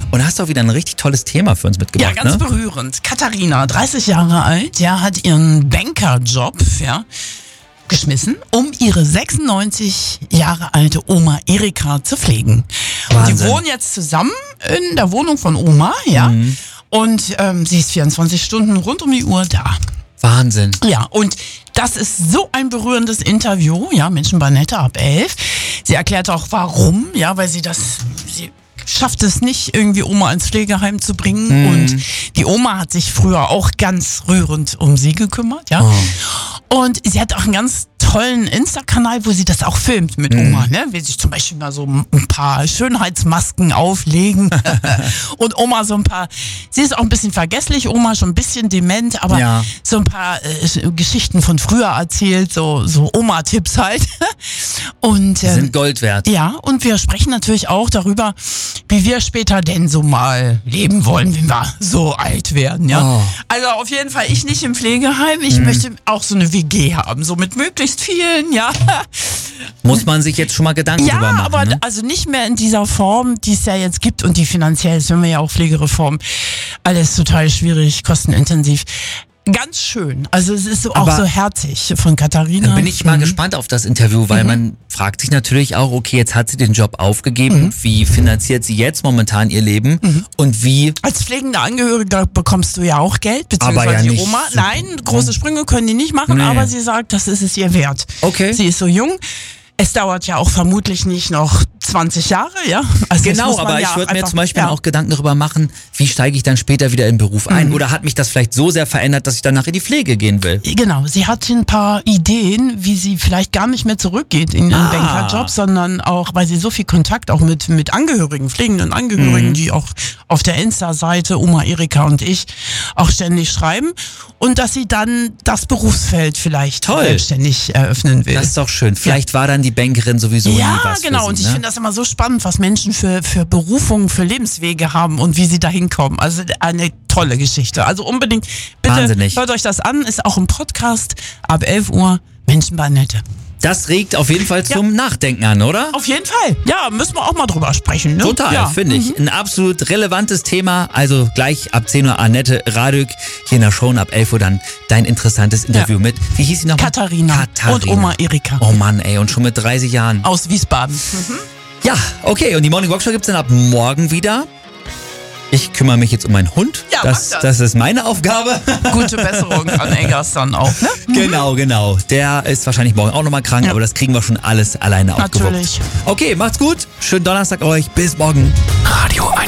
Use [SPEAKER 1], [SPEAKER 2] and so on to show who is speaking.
[SPEAKER 1] Und hast auch wieder ein richtig tolles Thema für uns mitgebracht.
[SPEAKER 2] Ja, ganz berührend. Katharina, 30 Jahre alt, ja, hat ihren Bankerjob, ja, geschmissen, um ihre 96 Jahre alte Oma Erika zu pflegen.
[SPEAKER 1] Wahnsinn.
[SPEAKER 2] Und die wohnen jetzt zusammen in der Wohnung von Oma, ja. Und sie ist 24 Stunden rund um die Uhr da.
[SPEAKER 1] Wahnsinn.
[SPEAKER 2] Ja, und das ist so ein berührendes Interview, ja, Menschen bei Nette ab 11. Sie erklärt auch warum, ja, weil sie schafft es nicht, irgendwie Oma ins Pflegeheim zu bringen. Und die Oma hat sich früher auch ganz rührend um sie gekümmert, ja. Und sie hat auch einen ganz tollen Insta-Kanal, wo sie das auch filmt mit Oma, ne? Will sich zum Beispiel mal so ein paar Schönheitsmasken auflegen und Oma so ein paar, sie ist auch ein bisschen vergesslich, Oma schon ein bisschen dement, aber so ein paar Geschichten von früher erzählt, so Oma-Tipps halt. Und
[SPEAKER 1] sind Gold wert.
[SPEAKER 2] Ja, und wir sprechen natürlich auch darüber, wie wir später denn so mal leben wollen, wenn wir so alt werden, ja. Also auf jeden Fall ich nicht im Pflegeheim, ich möchte auch so eine WG haben, so mit möglichst vielen, ja.
[SPEAKER 1] Muss man sich jetzt schon mal Gedanken drüber machen. Ja,
[SPEAKER 2] aber also nicht mehr in dieser Form, die es ja jetzt gibt und die finanziell ist, wenn wir ja auch Pflegereform, alles total schwierig, kostenintensiv. Ganz schön. Also es ist auch so herzig von Katharina.
[SPEAKER 1] Dann bin ich mal gespannt auf das Interview, weil man fragt sich natürlich auch, okay, jetzt hat sie den Job aufgegeben. Wie finanziert sie jetzt momentan ihr Leben? Und wie...
[SPEAKER 2] Als pflegende Angehörige bekommst du ja auch Geld, beziehungsweise
[SPEAKER 1] aber ja
[SPEAKER 2] die Oma. Nein, große Sprünge können die nicht machen, aber sie sagt, das ist es ihr wert.
[SPEAKER 1] Okay.
[SPEAKER 2] Sie ist so jung. Es dauert ja auch vermutlich nicht noch 20 Jahre, ja? Also
[SPEAKER 1] genau, aber ich würde mir zum Beispiel auch Gedanken darüber machen, wie steige ich dann später wieder in den Beruf ein? Oder hat mich das vielleicht so sehr verändert, dass ich danach in die Pflege gehen will?
[SPEAKER 2] Genau, sie hat ein paar Ideen, wie sie vielleicht gar nicht mehr zurückgeht in den Bankerjob, sondern auch, weil sie so viel Kontakt auch mit Angehörigen, pflegenden Angehörigen, die auch auf der Insta-Seite Oma Erika und ich auch ständig schreiben. Und dass sie dann das Berufsfeld vielleicht selbstständig eröffnen will.
[SPEAKER 1] Das ist doch schön. Vielleicht war dann die Bankerin sowieso nie was
[SPEAKER 2] genau.
[SPEAKER 1] für sie,
[SPEAKER 2] Und ich finde das immer so spannend, was Menschen für Berufungen, für Lebenswege haben und wie sie da hinkommen. Also eine tolle Geschichte. Also unbedingt, bitte hört euch das an. Ist auch ein Podcast ab 11 Uhr. Menschen bei Nette.
[SPEAKER 1] Das regt auf jeden Fall zum Nachdenken an, oder?
[SPEAKER 2] Auf jeden Fall. Ja, müssen wir auch mal drüber sprechen. Ne?
[SPEAKER 1] Total, finde ich. Ein absolut relevantes Thema. Also gleich ab 10 Uhr Annette Radück hier in der Show und ab 11 Uhr dann dein interessantes Interview mit, wie hieß sie nochmal?
[SPEAKER 2] Katharina und Oma Erika.
[SPEAKER 1] Oh Mann, ey, und schon mit 30 Jahren.
[SPEAKER 2] Aus Wiesbaden.
[SPEAKER 1] Ja, okay. Und die Morning Walk Show gibt's dann ab morgen wieder. Ich kümmere mich jetzt um meinen Hund.
[SPEAKER 2] Ja,
[SPEAKER 1] das ist meine Aufgabe.
[SPEAKER 2] Gute Besserung an Eggers dann auch, ne?
[SPEAKER 1] Genau. Der ist wahrscheinlich morgen auch nochmal krank, aber das kriegen wir schon alles alleine aufgewuppt.
[SPEAKER 2] Natürlich.
[SPEAKER 1] Okay, macht's gut. Schönen Donnerstag euch. Bis morgen.
[SPEAKER 3] Radio 1.